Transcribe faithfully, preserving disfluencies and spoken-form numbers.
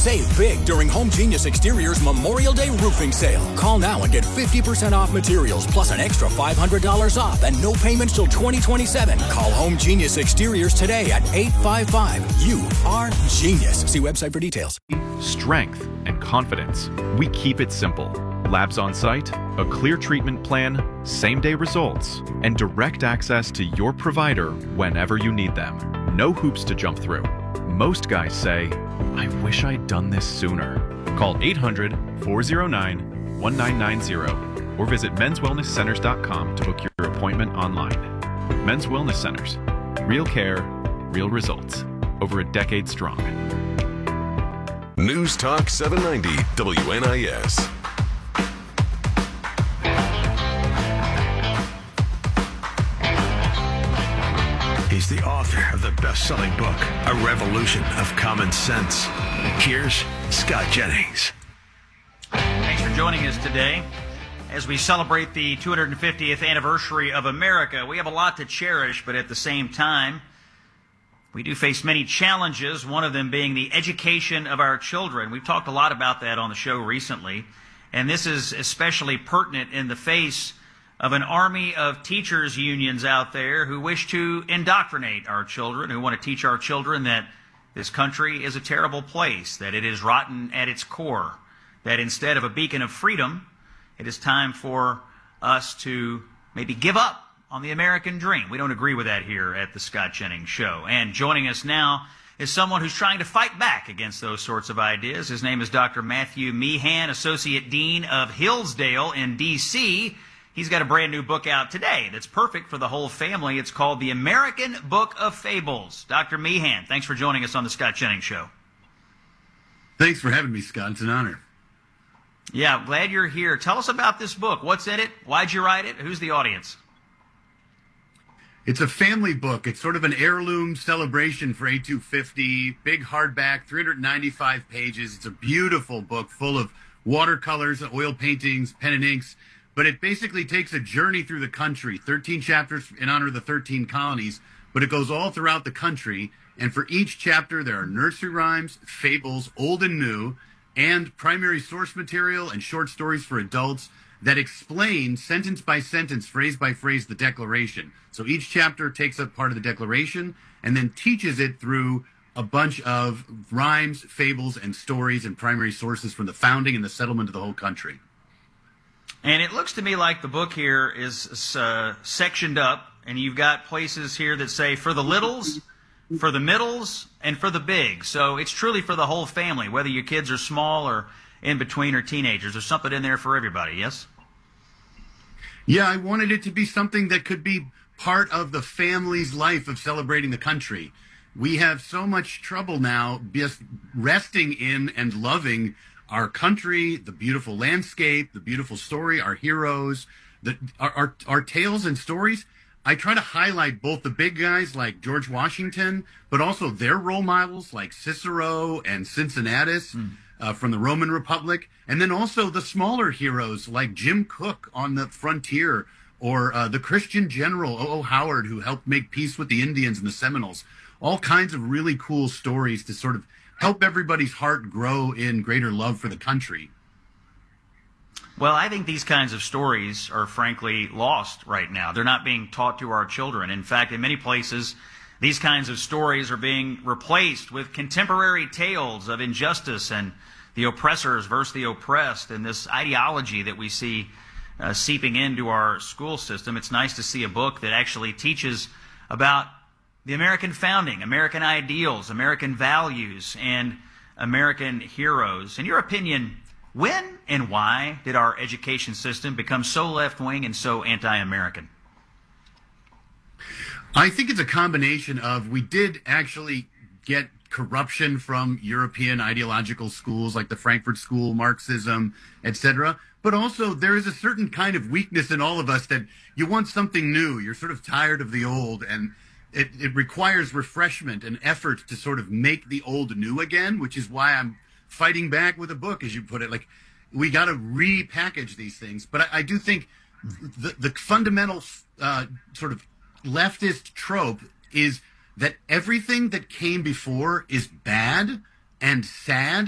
Save big during Home Genius Exteriors Memorial Day roofing sale. Call now and get fifty percent off materials plus an extra five hundred dollars off and no payments till twenty twenty-seven. Call Home Genius Exteriors today at eight five five. You are genius. See website for details. Strength and confidence. We keep it simple. Labs on site, a clear treatment plan, same-day results, and direct access to your provider whenever you need them. No hoops to jump through. Most guys say, I wish I'd done this sooner. Call eight hundred, four oh nine, one nine nine zero or visit mens wellness centers dot com to book your appointment online. Men's Wellness Centers. Real care, real results. Over a decade strong. News Talk seven ninety W N I S. He's the author of the best-selling book, A Revolution of Common Sense. Here's Scott Jennings. Thanks for joining us today. As we celebrate the two hundred fiftieth anniversary of America, we have a lot to cherish, but at the same time, we do face many challenges, one of them being the education of our children. We've talked a lot about that on the show recently, and this is especially pertinent in the face of an army of teachers unions out there who wish to indoctrinate our children, who want to teach our children that this country is a terrible place, that it is rotten at its core, that instead of a beacon of freedom, it is time for us to maybe give up on the American dream. We don't agree with that here at the Scott Jennings Show. And joining us now is someone who's trying to fight back against those sorts of ideas. His name is Doctor Matthew Meehan, Associate Dean of Hillsdale in D C He's got a brand new book out today that's perfect for the whole family. It's called The American Book of Fables. Doctor Meehan, thanks for joining us on the Scott Jennings Show. Thanks for having me, Scott. It's an honor. Yeah, I'm glad you're here. Tell us about this book. What's in it? Why'd you write it? Who's the audience? It's a family book. It's sort of an heirloom celebration for A two fifty, big hardback, three hundred ninety-five pages. It's a beautiful book full of watercolors, oil paintings, pen and inks. But it basically takes a journey through the country, thirteen chapters in honor of the thirteen colonies, but it goes all throughout the country. And for each chapter, there are nursery rhymes, fables, old and new, and primary source material and short stories for adults that explain sentence by sentence, phrase by phrase, the Declaration. So each chapter takes up part of the Declaration and then teaches it through a bunch of rhymes, fables, and stories and primary sources from the founding and the settlement of the whole country. And it looks to me like the book here is uh, sectioned up, and you've got places here that say for the littles, for the middles, and for the big. So it's truly for the whole family, whether your kids are small or in between or teenagers. There's something in there for everybody, yes? Yeah, I wanted it to be something that could be part of the family's life of celebrating the country. We have so much trouble now just resting in and loving our country, the beautiful landscape, the beautiful story, our heroes, the, our, our, our tales and stories. I try to highlight both the big guys like George Washington, but also their role models like Cicero and Cincinnatus mm. uh, from the Roman Republic, and then also the smaller heroes like Jim Cook on the frontier, or uh, the Christian general O O Howard, who helped make peace with the Indians and the Seminoles. All kinds of really cool stories to sort of help everybody's heart grow in greater love for the country. Well, I think these kinds of stories are frankly lost right now. They're not being taught to our children. In fact, in many places, these kinds of stories are being replaced with contemporary tales of injustice and the oppressors versus the oppressed, and this ideology that we see uh, seeping into our school system. It's nice to see a book that actually teaches about the American founding, American ideals, American values, and American heroes. In your opinion, when and why did our education system become so left-wing and so anti-American? I think it's a combination of, we did actually get corruption from European ideological schools like the Frankfurt School, Marxism, et cetera. But also there is a certain kind of weakness in all of us that you want something new. You're sort of tired of the old, and It, it requires refreshment and effort to sort of make the old new again, which is why I'm fighting back with a book, as you put it. Like, we got to repackage these things. But I, I do think the, the fundamental uh, sort of leftist trope is that everything that came before is bad and sad